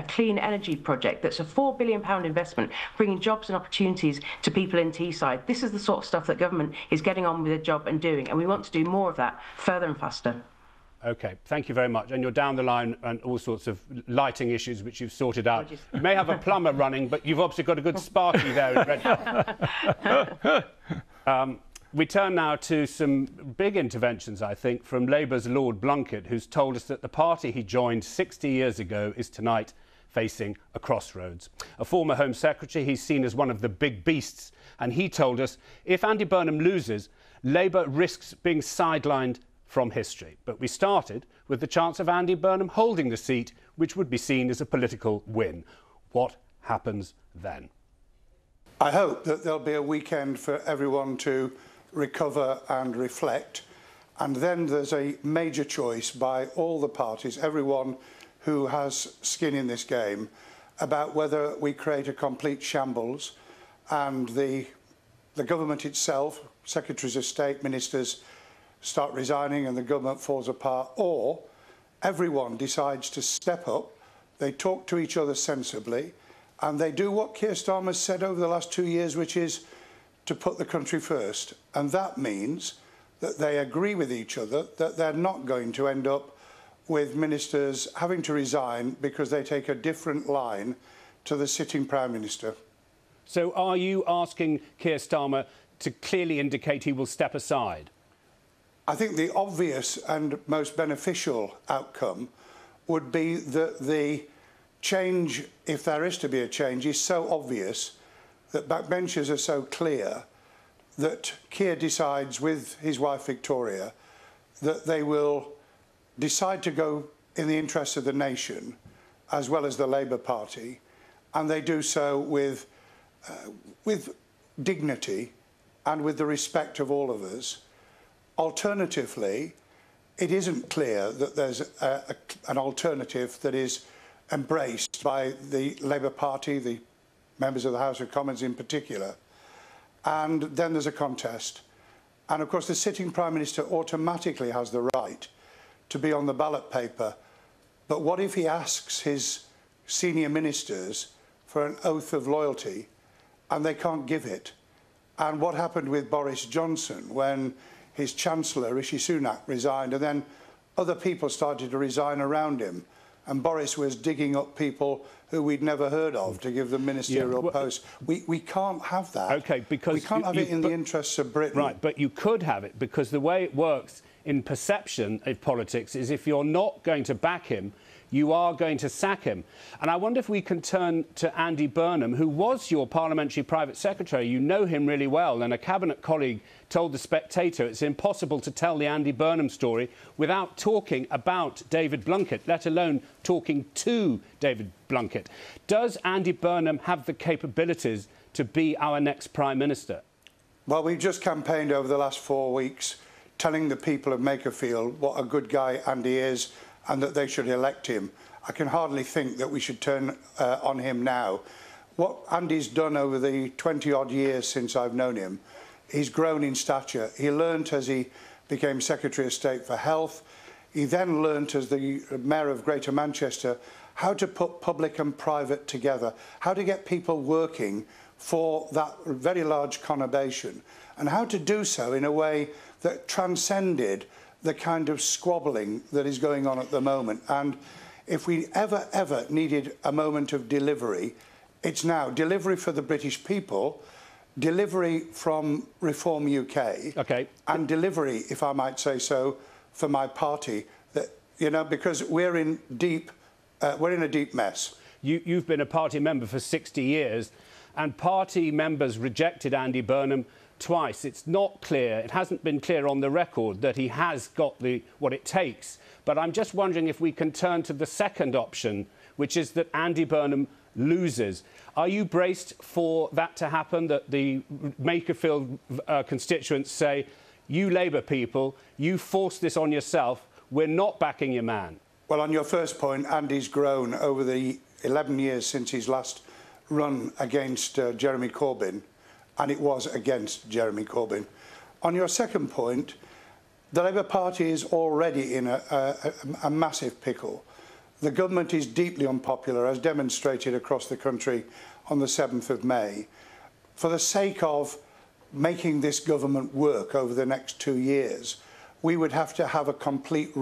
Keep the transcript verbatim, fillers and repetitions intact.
clean energy project that's a four billion pound investment, bringing jobs and opportunities to people in Teesside. This is the sort of stuff that government is getting on with their job and doing, and we want to do more of that further and faster. OK, thank you very much. And you're down the line and all sorts of lighting issues which you've sorted out. Apologies. You may have a plumber running, but you've obviously got a good sparky there in Red. um, we turn now to some big interventions, I think, from Labour's Lord Blunkett, who's told us that the party he joined sixty years ago is tonight facing a crossroads. A former Home Secretary, he's seen as one of the big beasts, and he told us if Andy Burnham loses, Labour risks being sidelined from history. But we started with the chance of Andy Burnham holding the seat, which would be seen as a political win. What happens then? I hope that there'll be a weekend for everyone to recover and reflect, and then there's a major choice by all the parties, everyone who has skin in this game, about whether we create a complete shambles and the, the government itself, secretaries of state, ministers, start resigning and the government falls apart, or everyone decides to step up, they talk to each other sensibly, and they do what Keir Starmer has said over the last two years, which is to put the country first. And that means that they agree with each other that they're not going to end up with ministers having to resign because they take a different line to the sitting Prime Minister. So are you asking Keir Starmer to clearly indicate he will step aside? I think the obvious and most beneficial outcome would be that the change, if there is to be a change, is so obvious that backbenchers are so clear that Keir decides with his wife Victoria that they will decide to go in the interests of the nation as well as the Labour Party, and they do so with, uh, with dignity and with the respect of all of us. Alternatively, it isn't clear that there's a, a, an alternative that is embraced by the Labour Party, the members of the House of Commons in particular, and then there's a contest. And of course the sitting Prime Minister automatically has the right to be on the ballot paper, but what if he asks his senior ministers for an oath of loyalty and they can't give it? And what happened with Boris Johnson when his Chancellor, Rishi Sunak, resigned, and then other people started to resign around him, and Boris was digging up people who we'd never heard of to give them ministerial yeah, well, posts. We, we can't have that. OK, because... We can't you, have you, it in but, the interests of Britain. Right, but you could have it, because the way it works in perception of politics is if you're not going to back him, you are going to sack him. And I wonder if we can turn to Andy Burnham, who was your parliamentary private secretary. You know him really well, and a cabinet colleague told The Spectator it's impossible to tell the Andy Burnham story without talking about David Blunkett, let alone talking to David Blunkett. Does Andy Burnham have the capabilities to be our next Prime Minister? Well, we've just campaigned over the last four weeks telling the people of Makerfield what a good guy Andy is and that they should elect him. I can hardly think that we should turn uh, on him now. What Andy's done over the twenty odd years since I've known him, he's grown in stature. He learnt as he became Secretary of State for Health. He then learnt as the Mayor of Greater Manchester how to put public and private together, how to get people working for that very large conurbation, and how to do so in a way that transcended the kind of squabbling that is going on at the moment. And if we ever, ever needed a moment of delivery, it's now. Delivery for the British people, delivery from Reform U K, okay, and delivery, if I might say so, for my party. That, you know, because we're in deep, uh, we're in a deep mess. You, you've been a party member for sixty years, and party members rejected Andy Burnham twice. It's not clear, it hasn't been clear on the record that he has got the what it takes. But I'm just wondering if we can turn to the second option, which is that Andy Burnham loses. Are you braced for that to happen, that the Makerfield uh, constituents say, you Labour people, you forced this on yourself, we're not backing your man? Well, on your first point, Andy's grown over the eleven years since his last run against uh, Jeremy Corbyn, and it was against Jeremy Corbyn. On your second point, the Labour Party is already in a, a, a massive pickle. the government is deeply unpopular, as demonstrated across the country on the seventh of May. For the sake of making this government work over the next two years, we would have to have a complete